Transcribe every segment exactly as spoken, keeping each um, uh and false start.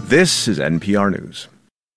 This is N P R News.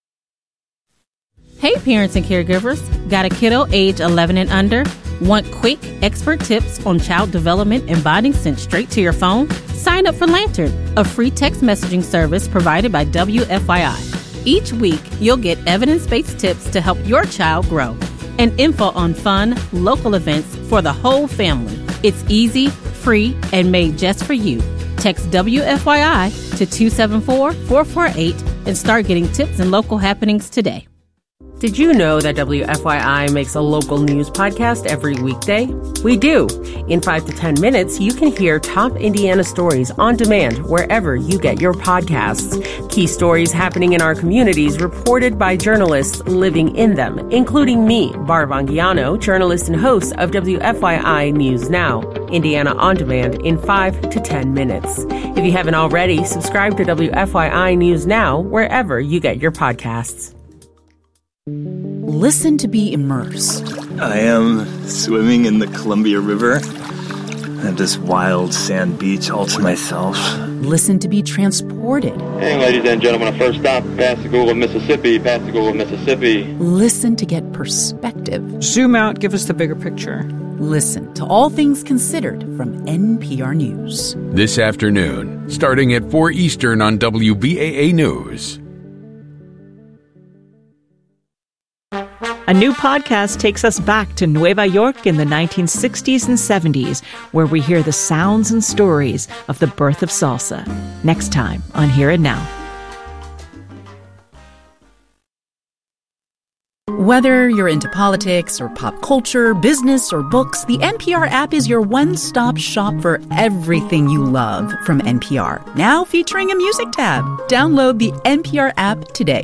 Hey, parents and caregivers. Got a kiddo age eleven and under? Want quick, expert tips on child development and bonding sent straight to your phone? Sign up for Lantern, a free text messaging service provided by W F Y I. Each week, you'll get evidence-based tips to help your child grow and info on fun, local events for the whole family. It's easy, free, and made just for you. Text W F Y I to two seven four, four four eight and start getting tips and local happenings today. Did you know that W F Y I makes a local news podcast every weekday? We do. In five to ten minutes, you can hear top Indiana stories on demand wherever you get your podcasts. Key stories happening in our communities reported by journalists living in them, including me, Bar Vangiano, journalist and host of W F Y I News Now, Indiana On Demand in five to ten minutes. If you haven't already, subscribe to W F Y I News Now wherever you get your podcasts. Listen to be immersed. I am swimming in the Columbia River. I have this wild sand beach all to myself. Listen to be transported. Hey, ladies and gentlemen, a first stop, Pascagoula, Mississippi, Pascagoula, Mississippi. Listen to get perspective. Zoom out, give us the bigger picture. Listen to All Things Considered from N P R News. This afternoon, starting at four Eastern on W B A A News. A new podcast takes us back to Nueva York in the nineteen sixties and seventies, where we hear the sounds and stories of the birth of salsa. Next time on Here and Now. Whether you're into politics or pop culture, business or books, the N P R app is your one-stop shop for everything you love from N P R. Now featuring a music tab. Download the N P R app today.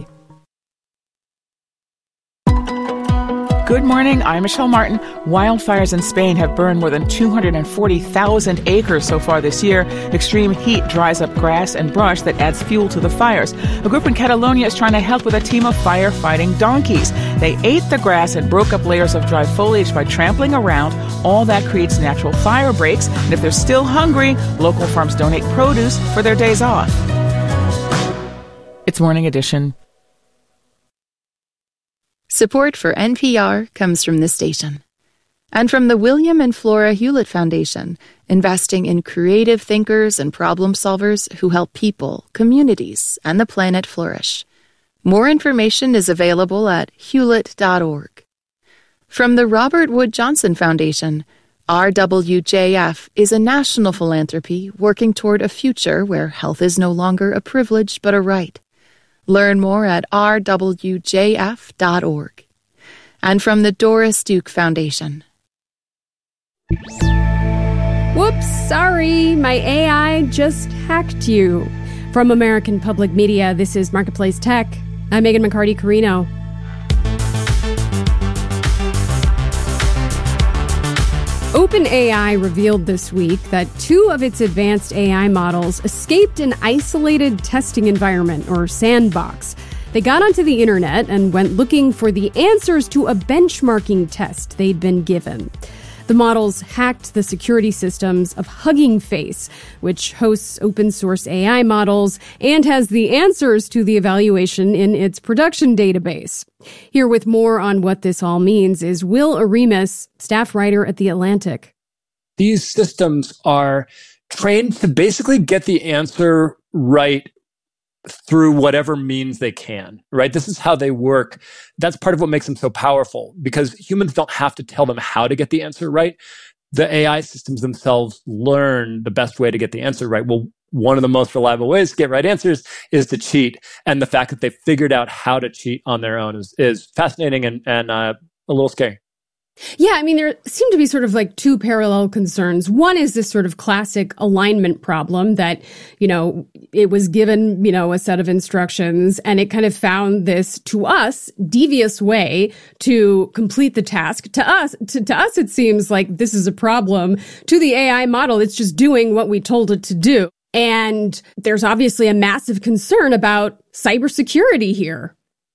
Good morning, I'm Michelle Martin. Wildfires in Spain have burned more than two hundred forty thousand acres so far this year. Extreme heat dries up grass and brush that adds fuel to the fires. A group in Catalonia is trying to help with a team of firefighting donkeys. They ate the grass and broke up layers of dry foliage by trampling around. All that creates natural fire breaks. And if they're still hungry, local farms donate produce for their days off. It's Morning Edition. Support for N P R comes from this station and from the William and Flora Hewlett Foundation, investing in creative thinkers and problem solvers who help people, communities, and the planet flourish. More information is available at hewlett dot org. From the Robert Wood Johnson Foundation, R W J F is a national philanthropy working toward a future where health is no longer a privilege but a right. Learn more at r w j f dot org. And from the Doris Duke Foundation. Whoops, sorry, my A I just hacked you. From American Public Media, this is Marketplace Tech. I'm Megan McCarty-Carino. OpenAI revealed this week that two of its advanced A I models escaped an isolated testing environment, or sandbox. They got onto the internet and went looking for the answers to a benchmarking test they'd been given. The models hacked the security systems of Hugging Face, which hosts open-source A I models and has the answers to the evaluation in its production database. Here with more on what this all means is Will Aremus, staff writer at The Atlantic. These systems are trained to basically get the answer right through whatever means they can, right? This is how they work. That's part of what makes them so powerful, because humans don't have to tell them how to get the answer right. The A I systems themselves learn the best way to get the answer right. Well, one of the most reliable ways to get right answers is to cheat. And the fact that they figured out how to cheat on their own is, is fascinating and, and uh, a little scary. Yeah, I mean, there seem to be sort of like two parallel concerns. One is this sort of classic alignment problem that, you know, it was given, you know, a set of instructions and it kind of found this, to us, devious way to complete the task. To us, to, to us, it seems like this is a problem. To the A I model, it's just doing what we told it to do. And there's obviously a massive concern about cybersecurity here.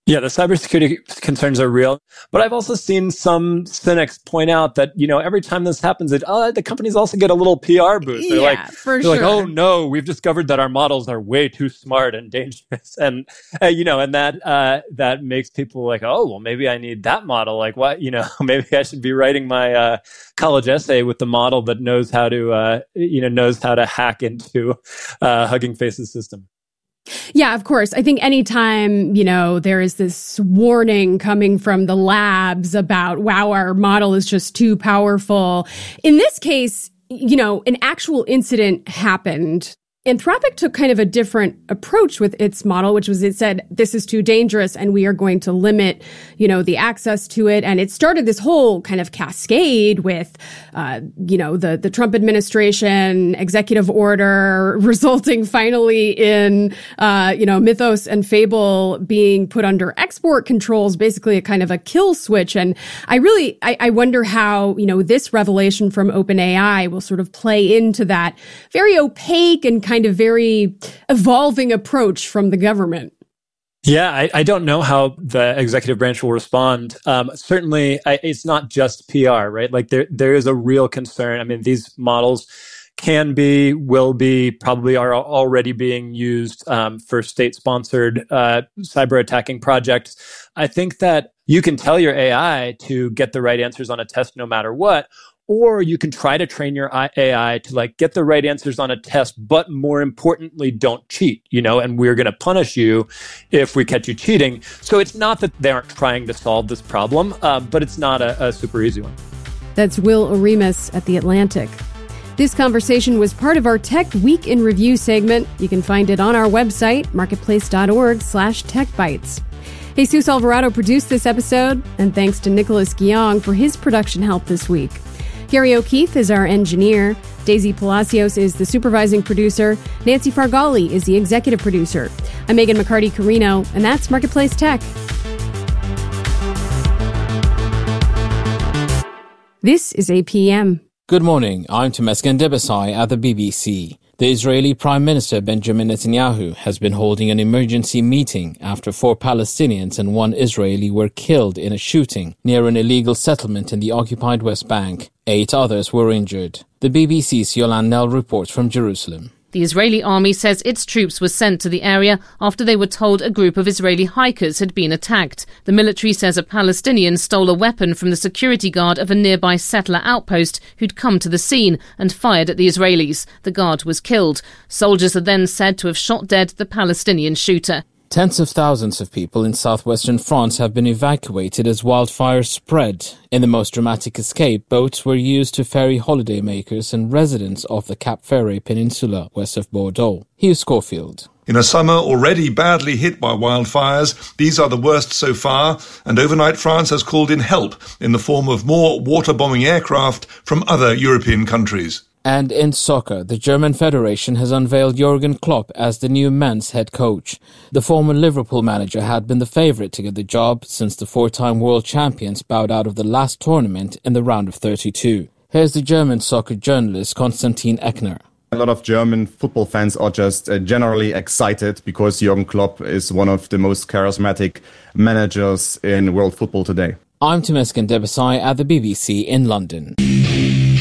Yeah, the cybersecurity concerns are real. But I've also seen some cynics point out that, you know, every time this happens, it, oh, the companies also get a little P R boost. They're yeah, like, for they're sure. like, oh, no, we've discovered that our models are way too smart and dangerous. And, uh, you know, and that uh, that makes people like, oh, well, maybe I need that model. Like, what, you know, maybe I should be writing my uh, college essay with the model that knows how to, uh, you know, knows how to hack into uh, Hugging Face's system. Yeah, of course. I think anytime, you know, there is this warning coming from the labs about, wow, our model is just too powerful. In this case, you know, an actual incident happened. Anthropic took kind of a different approach with its model, which was it said, this is too dangerous and we are going to limit, you know, the access to it. And it started this whole kind of cascade with, uh, you know, the, the Trump administration executive order resulting finally in, uh, you know, Mythos and Fable being put under export controls, basically a kind of a kill switch. And I really, I, I wonder how, you know, this revelation from OpenAI will sort of play into that very opaque and kind of very evolving approach from the government. Yeah, I, I don't know how the executive branch will respond. Um, certainly, I, it's not just P R, right? Like there, there is a real concern. I mean, these models can be, will be, probably are already being used um, for state-sponsored uh, cyber attacking projects. I think that you can tell your A I to get the right answers on a test no matter what. Or you can try to train your A I to like get the right answers on a test, but more importantly, don't cheat, you know, and we're going to punish you if we catch you cheating. So it's not that they aren't trying to solve this problem, uh, but it's not a, a super easy one. That's Will Oremus at The Atlantic. This conversation was part of our Tech Week in Review segment. You can find it on our website, marketplace.org slash techbytes. Jesus Alvarado produced this episode, and thanks to Nicholas Guillaume for his production help this week. Gary O'Keefe is our engineer. Daisy Palacios is the supervising producer. Nancy Fargali is the executive producer. I'm Megan McCarty-Carino, and that's Marketplace Tech. This is A P M. Good morning. I'm Temesgen Debesai at the B B C. The Israeli Prime Minister Benjamin Netanyahu has been holding an emergency meeting after four Palestinians and one Israeli were killed in a shooting near an illegal settlement in the occupied West Bank. Eight others were injured. The B B C's Yolande Knell reports from Jerusalem. The Israeli army says its troops were sent to the area after they were told a group of Israeli hikers had been attacked. The military says a Palestinian stole a weapon from the security guard of a nearby settler outpost who'd come to the scene and fired at the Israelis. The guard was killed. Soldiers are then said to have shot dead the Palestinian shooter. Tens of thousands of people in southwestern France have been evacuated as wildfires spread. In the most dramatic escape, boats were used to ferry holidaymakers and residents of the Cap Ferret Peninsula west of Bordeaux. Hugh Schofield. In a summer already badly hit by wildfires, these are the worst so far, and overnight France has called in help in the form of more water-bombing aircraft from other European countries. And in soccer, the German Federation has unveiled Jurgen Klopp as the new men's head coach. The former Liverpool manager had been the favourite to get the job since the four-time world champions bowed out of the last tournament in the round of thirty-two. Here's the German soccer journalist Konstantin Eckner. A lot of German football fans are just uh, generally excited because Jurgen Klopp is one of the most charismatic managers in world football today. I'm Temesgen Debesai at the B B C in London.